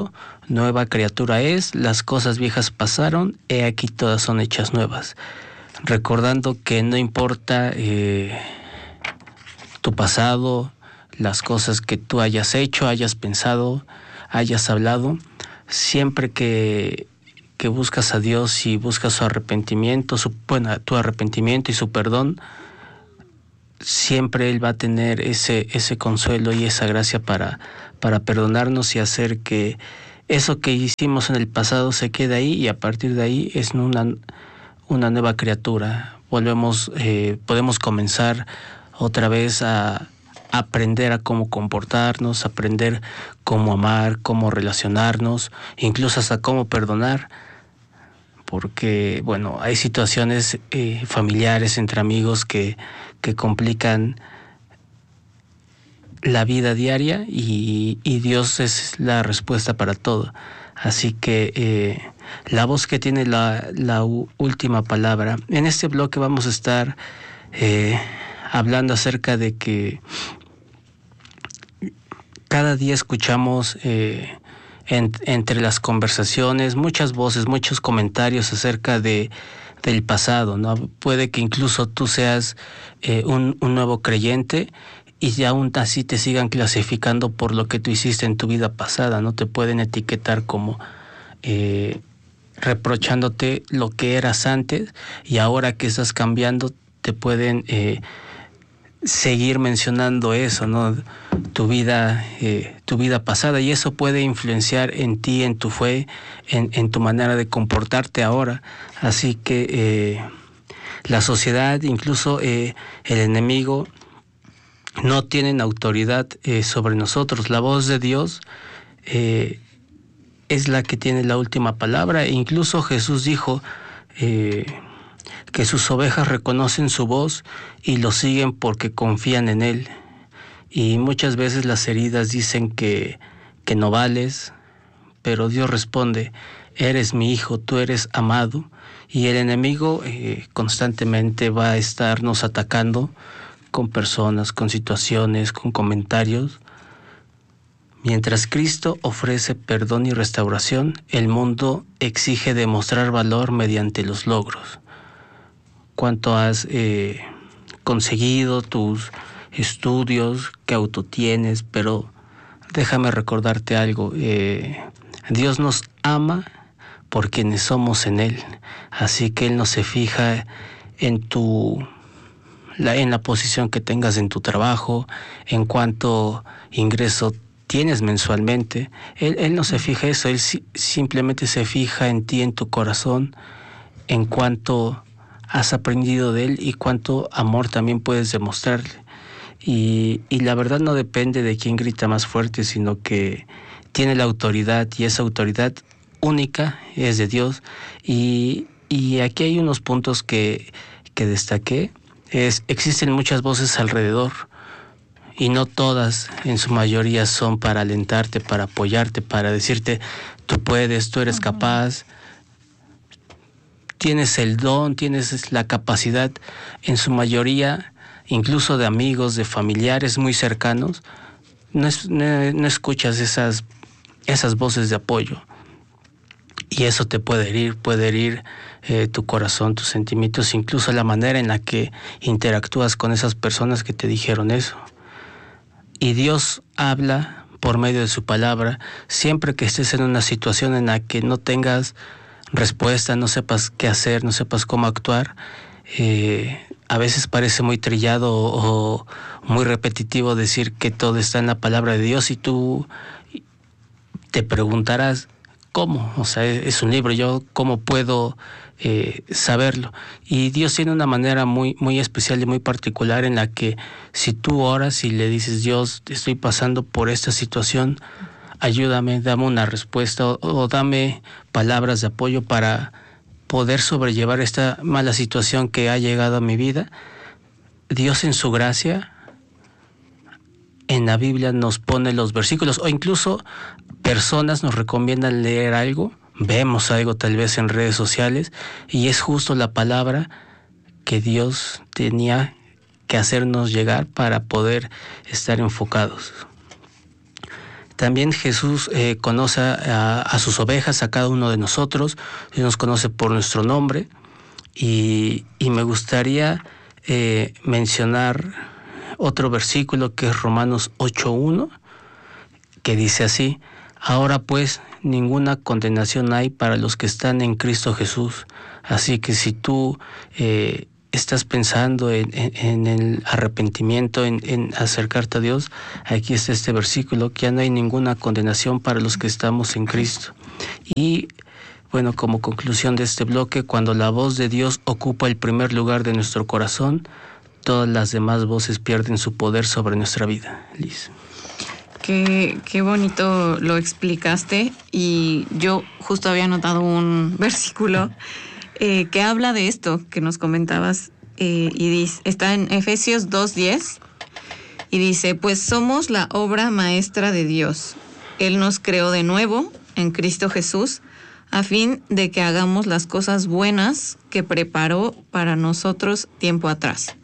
S7: Nueva criatura es, las cosas viejas pasaron, he aquí todas son hechas nuevas. Recordando que no importa eh, tu pasado, las cosas que tú hayas hecho, hayas pensado, hayas hablado, siempre que, que buscas a Dios y buscas su arrepentimiento, su, bueno, tu arrepentimiento y su perdón, siempre Él va a tener ese, ese consuelo y esa gracia para, para perdonarnos y hacer que eso que hicimos en el pasado se quede ahí, y a partir de ahí es una, una nueva criatura. Volvemos, eh, podemos comenzar otra vez a aprender a cómo comportarnos, aprender cómo amar, cómo relacionarnos, incluso hasta cómo perdonar, porque, bueno, hay situaciones eh, familiares entre amigos que, que complican la vida diaria, y, y Dios es la respuesta para todo. Así que eh, la voz que tiene la, la u- última palabra. En este bloque vamos a estar eh, hablando acerca de que cada día escuchamos eh, en, entre las conversaciones muchas voces, muchos comentarios acerca de del pasado, ¿no? Puede que incluso tú seas eh, un, un nuevo creyente y aún así te sigan clasificando por lo que tú hiciste en tu vida pasada, ¿no? Te pueden etiquetar como eh, reprochándote lo que eras antes, y ahora que estás cambiando te pueden eh, seguir mencionando eso, ¿no? Tu vida, eh, tu vida pasada, y eso puede influenciar en ti, en tu fe, en, en tu manera de comportarte ahora. Así que eh, la sociedad, incluso eh, el enemigo, no tienen autoridad eh, sobre nosotros. La voz de Dios eh, es la que tiene la última palabra. E incluso Jesús dijo eh, que sus ovejas reconocen su voz y lo siguen porque confían en Él. Y muchas veces las heridas dicen que, que no vales, pero Dios responde: eres mi hijo, tú eres amado. Y el enemigo eh, constantemente va a estarnos atacando con personas, con situaciones, con comentarios. Mientras Cristo ofrece perdón y restauración, el mundo exige demostrar valor mediante los logros. Cuánto has eh, conseguido, tus estudios, qué auto tienes, pero déjame recordarte algo. Eh, Dios nos ama por quienes somos en Él, así que Él no se fija en tu la, en la posición que tengas en tu trabajo, en cuánto ingreso tienes mensualmente. Él, él no se fija eso, Él si, simplemente se fija en ti, en tu corazón, en cuánto has aprendido de Él y cuánto amor también puedes demostrarle. Y, y la verdad no depende de quién grita más fuerte, sino que tiene la autoridad, y esa autoridad única es de Dios. Y, y aquí hay unos puntos que, que destaqué. Es, existen muchas voces alrededor, y no todas, en su mayoría, son para alentarte, para apoyarte, para decirte: tú puedes, tú eres capaz, tienes el don, tienes la capacidad. En su mayoría, incluso de amigos, de familiares muy cercanos, no, es, no, no escuchas esas, esas voces de apoyo. Y eso te puede herir, puede herir eh, tu corazón, tus sentimientos, incluso la manera en la que interactúas con esas personas que te dijeron eso. Y Dios habla por medio de su palabra. Siempre que estés en una situación en la que no tengas respuesta, no sepas qué hacer, no sepas cómo actuar, eh, a veces parece muy trillado o, o muy repetitivo decir que todo está en la palabra de Dios, y tú te preguntarás: ¿cómo? O sea, es un libro, ¿yo cómo puedo eh, saberlo? Y Dios tiene una manera muy, muy especial y muy particular en la que si tú oras y le dices: Dios, estoy pasando por esta situación, ayúdame, dame una respuesta, o, o dame palabras de apoyo para poder sobrellevar esta mala situación que ha llegado a mi vida. Dios, en su gracia, en la Biblia nos pone los versículos, o incluso personas nos recomiendan leer algo, vemos algo tal vez en redes sociales, y es justo la palabra que Dios tenía que hacernos llegar para poder estar enfocados. También Jesús eh, conoce a, a sus ovejas, a cada uno de nosotros, y nos conoce por nuestro nombre. Y, y me gustaría eh, mencionar otro versículo que es Romanos ocho uno, que dice así: ahora pues ninguna condenación hay para los que están en Cristo Jesús. Así que si tú eh, estás pensando en, en, en el arrepentimiento, en, en acercarte a Dios, aquí está este versículo, que ya no hay ninguna condenación para los que estamos en Cristo. Y bueno, como conclusión de este bloque, cuando la voz de Dios ocupa el primer lugar de nuestro corazón, todas las demás voces pierden su poder sobre nuestra vida. Liz.
S8: Qué, qué bonito lo explicaste, y yo justo había notado un versículo eh, que habla de esto que nos comentabas, eh, y dice, está en Efesios dos diez, y dice: pues somos la obra maestra de Dios. Él nos creó de nuevo en Cristo Jesús, a fin de que hagamos las cosas buenas que preparó para nosotros tiempo atrás.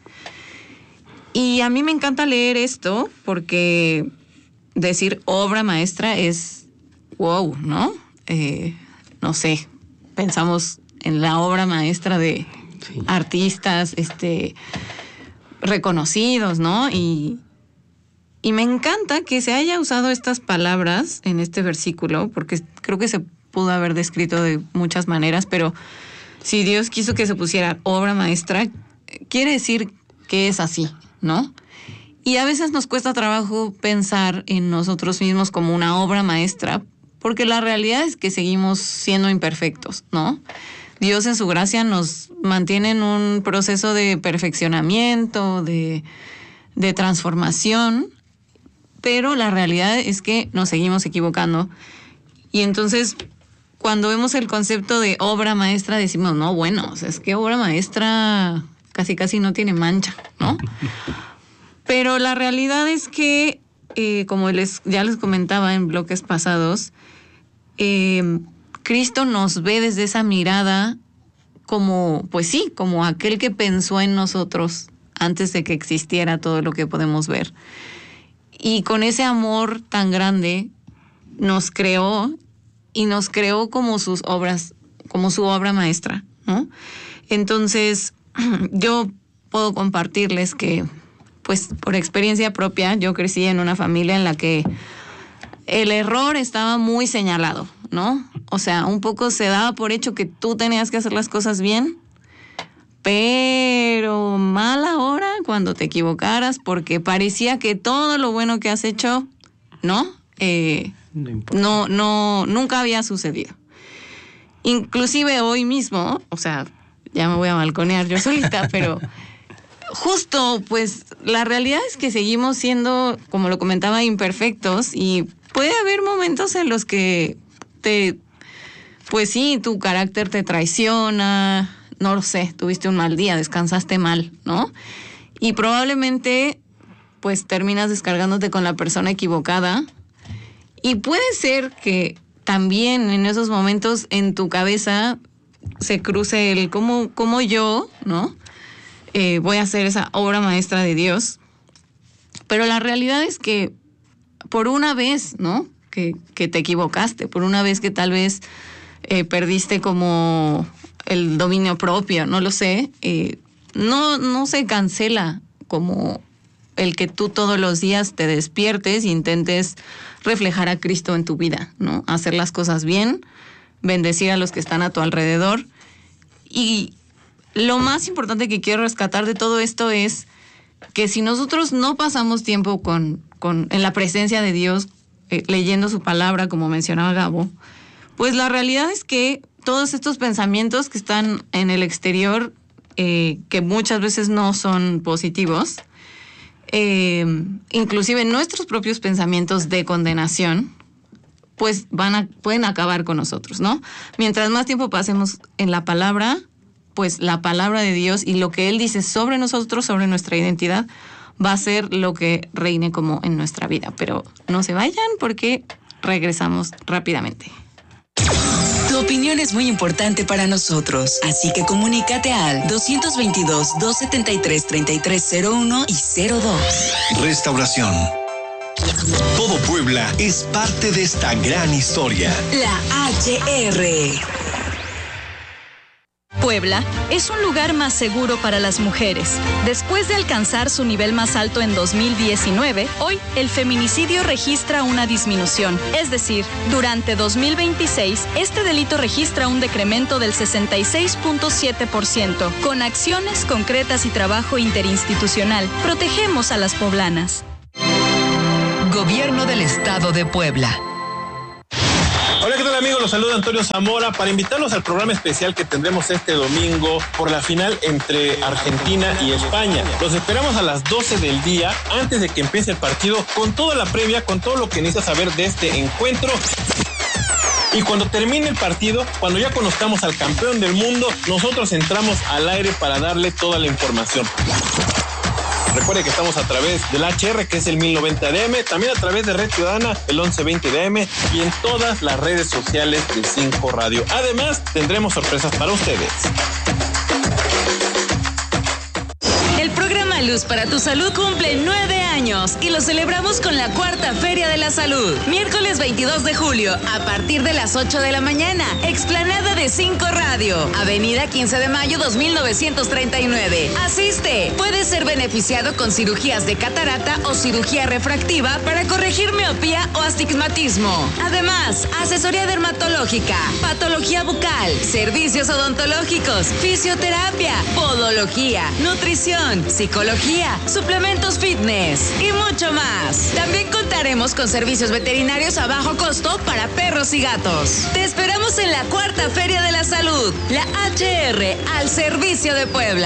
S8: Y a mí me encanta leer esto porque decir obra maestra es wow, ¿no? Eh, no sé, pensamos en la obra maestra de sí. artistas este, reconocidos, ¿no? Y, y me encanta que se haya usado estas palabras en este versículo, porque creo que se pudo haber descrito de muchas maneras, pero si Dios quiso que se pusiera obra maestra, quiere decir que es así, ¿no? Y a veces nos cuesta trabajo pensar en nosotros mismos como una obra maestra, porque la realidad es que seguimos siendo imperfectos, ¿no? Dios en su gracia nos mantiene en un proceso de perfeccionamiento, de, de transformación, pero la realidad es que nos seguimos equivocando. Y entonces, cuando vemos el concepto de obra maestra, decimos, no, bueno, o sea, es que obra maestra casi casi no tiene mancha, ¿no? Pero la realidad es que, eh, como les, ya les comentaba en bloques pasados, eh, Cristo nos ve desde esa mirada como, pues sí, como aquel que pensó en nosotros antes de que existiera todo lo que podemos ver. Y con ese amor tan grande nos creó, y nos creó como sus obras, como su obra maestra, ¿no? Entonces, yo puedo compartirles que, pues, por experiencia propia, yo crecí en una familia en la que el error estaba muy señalado, ¿no? O sea, un poco se daba por hecho que tú tenías que hacer las cosas bien, pero mala hora cuando te equivocaras, porque parecía que todo lo bueno que has hecho, ¿no? Eh, no, no, nunca había sucedido. Inclusive hoy mismo, o sea, ya me voy a balconear yo solita, pero justo, pues, la realidad es que seguimos siendo, como lo comentaba, imperfectos, y puede haber momentos en los que te, pues sí, tu carácter te traiciona, no lo sé, tuviste un mal día, descansaste mal, ¿no? Y probablemente, pues, terminas descargándote con la persona equivocada. Y puede ser que también en esos momentos en tu cabeza se cruce el cómo, cómo yo, ¿no? Eh, voy a hacer esa obra maestra de Dios. Pero la realidad es que por una vez, ¿no? Que, que te equivocaste, por una vez que tal vez eh, perdiste como el dominio propio, no lo sé, eh, no, no se cancela como el que tú todos los días te despiertes e intentes reflejar a Cristo en tu vida, ¿no? Hacer las cosas bien, bendecir a los que están a tu alrededor. Y lo más importante que quiero rescatar de todo esto es que si nosotros no pasamos tiempo con, con, en la presencia de Dios, eh, leyendo su palabra, como mencionaba Gabo, pues la realidad es que todos estos pensamientos que están en el exterior, eh, que muchas veces no son positivos, Eh, inclusive nuestros propios pensamientos de condenación, pues van a, pueden acabar con nosotros, ¿no? Mientras más tiempo pasemos en la palabra, pues la palabra de Dios y lo que Él dice sobre nosotros, sobre nuestra identidad, va a ser lo que reine como en nuestra vida. Pero no se vayan porque regresamos rápidamente.
S5: Tu opinión es muy importante para nosotros, así que comunícate al dos veintidós, doscientos setenta y tres, treinta y tres cero uno y cero dos.
S13: Restauración. Todo Puebla es parte de esta gran historia.
S5: La H R.
S21: Puebla es un lugar más seguro para las mujeres. Después de alcanzar su nivel más alto en dos mil diecinueve, hoy el feminicidio registra una disminución. Es decir, durante dos mil veintiséis, este delito registra un decremento del sesenta y seis punto siete por ciento. Con acciones concretas y trabajo interinstitucional, protegemos a las poblanas.
S9: Gobierno del Estado de Puebla.
S22: Hola, ¿qué tal amigos? Los saluda Antonio Zamora para invitarlos al programa especial que tendremos este domingo por la final entre Argentina y España. Los esperamos a las doce del día, antes de que empiece el partido, con toda la previa, con todo lo que necesitas saber de este encuentro. Y cuando termine el partido, cuando ya conozcamos al campeón del mundo, nosotros entramos al aire para darle toda la información. Recuerde que estamos a través del H R, que es el mil noventa D M, también a través de Red Ciudadana, el once veinte D M, y en todas las redes sociales de cinco Radio. Además, tendremos sorpresas para ustedes.
S5: El programa Luz para tu Salud cumple nueve años y lo celebramos con la cuarta Feria de la Salud. Miércoles veintidós de julio, a partir de las ocho de la mañana, explanada de cinco Radio, Avenida quince de mayo dos mil novecientos treinta y nueve. Asiste. Puedes ser beneficiado con cirugías de catarata o cirugía refractiva para corregir miopía o astigmatismo. Además, asesoría dermatológica, patología bucal, servicios odontológicos, fisioterapia, podología, nutrición, psicología, suplementos fitness y mucho más. También contaremos con servicios veterinarios a bajo costo para perros y gatos. Te esperamos en la cuarta Feria de la Salud, la H R, al servicio de Puebla.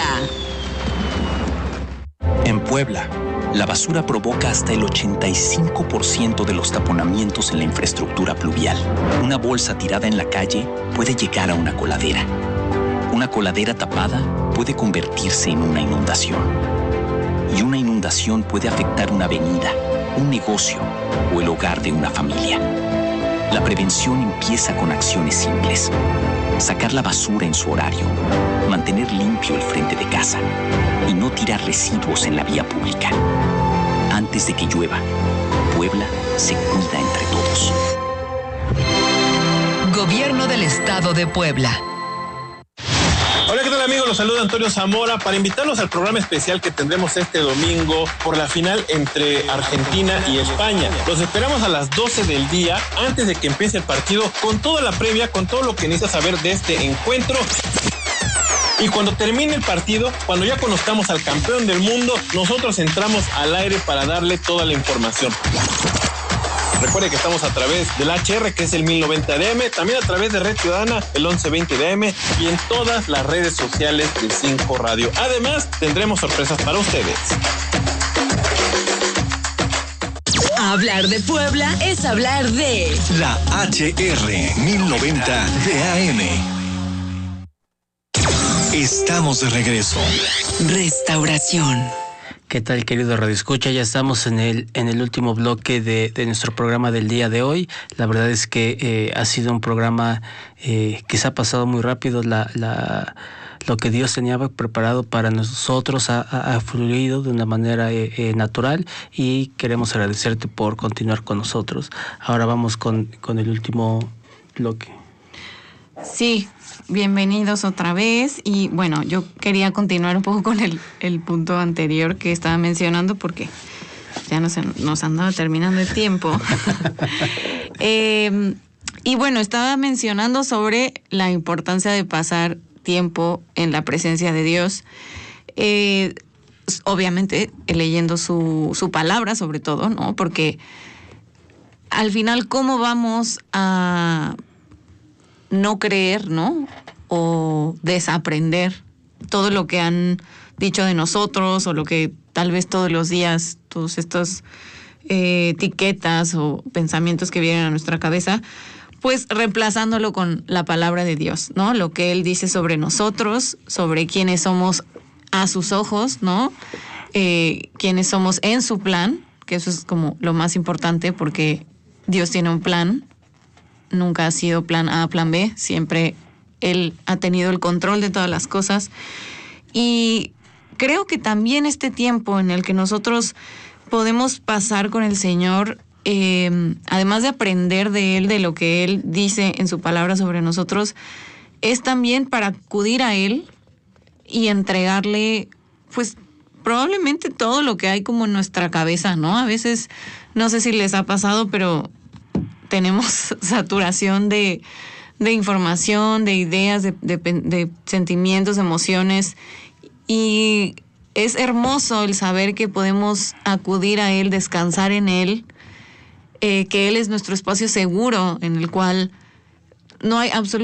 S23: En Puebla, la basura provoca hasta el ochenta y cinco por ciento de los taponamientos en la infraestructura pluvial. Una bolsa tirada en la calle puede llegar a una coladera. Una coladera tapada puede convertirse en una inundación. Y una inundación puede afectar una avenida, un negocio o el hogar de una familia. La prevención empieza con acciones simples. Sacar la basura en su horario, mantener limpio el frente de casa y no tirar residuos en la vía pública. Antes de que llueva, Puebla se cuida entre todos.
S9: Gobierno del Estado de Puebla.
S22: Hola, ¿qué tal amigos? Los saluda Antonio Zamora para invitarlos al programa especial que tendremos este domingo por la final entre Argentina y España. Los esperamos a las doce del día, antes de que empiece el partido, con toda la previa, con todo lo que necesitas saber de este encuentro. Y cuando termine el partido, cuando ya conozcamos al campeón del mundo, nosotros entramos al aire para darle toda la información. Recuerde que estamos a través del H R, que es el mil noventa D M, también a través de Red Ciudadana, el once veinte D M, y en todas las redes sociales de cinco Radio. Además, tendremos sorpresas para ustedes.
S5: Hablar de Puebla es hablar de
S13: la H R mil noventa de A M. Estamos de regreso.
S5: Restauración.
S7: ¿Qué tal, querido Radio Escucha? Ya estamos en el en el último bloque de, de nuestro programa del día de hoy. La verdad es que eh, ha sido un programa eh, que se ha pasado muy rápido. La, la, lo que Dios tenía preparado para nosotros ha, ha, ha fluido de una manera eh, eh, natural y queremos agradecerte por continuar con nosotros. Ahora vamos con, con el último bloque.
S8: Sí. Bienvenidos otra vez y bueno, yo quería continuar un poco con el, el punto anterior que estaba mencionando porque ya nos, nos andaba terminando el tiempo. eh, y bueno, estaba mencionando sobre la importancia de pasar tiempo en la presencia de Dios, eh, obviamente leyendo su, su palabra sobre todo, ¿no? Porque al final, ¿cómo vamos a no creer, ¿no? O desaprender todo lo que han dicho de nosotros o lo que tal vez todos los días, todas estas eh, etiquetas o pensamientos que vienen a nuestra cabeza, pues reemplazándolo con la palabra de Dios, ¿no? Lo que Él dice sobre nosotros, sobre quiénes somos a sus ojos, ¿no? Eh, quiénes somos en su plan, que eso es como lo más importante porque Dios tiene un plan. Nunca ha sido plan A, plan B, siempre Él ha tenido el control de todas las cosas. Y creo que también este tiempo en el que nosotros podemos pasar con el Señor, eh, además de aprender de Él, de lo que Él dice en su palabra sobre nosotros, es también para acudir a Él y entregarle, pues, probablemente todo lo que hay como en nuestra cabeza, ¿no? A veces, no sé si les ha pasado, pero tenemos saturación de, de información, de ideas, de, de, de sentimientos, emociones, y es hermoso el saber que podemos acudir a Él, descansar en Él, eh, que Él es nuestro espacio seguro en el cual no hay absolutamente